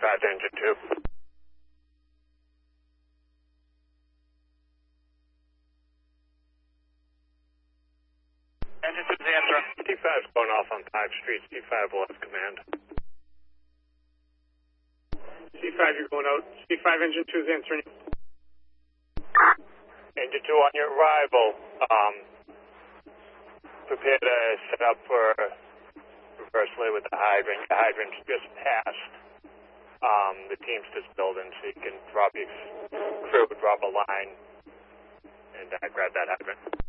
C5 engine 2. Engine 2 is answering. C5 is going off on 5 Street. C5 will have command. C5, you're going out. C5 engine 2 is answering. Engine 2 on your arrival. Prepare to set up for reverse lay with the hydrant. The hydrant's just past the Teamsters building, so you can drop your crew, drop a line, and grab that hydrant.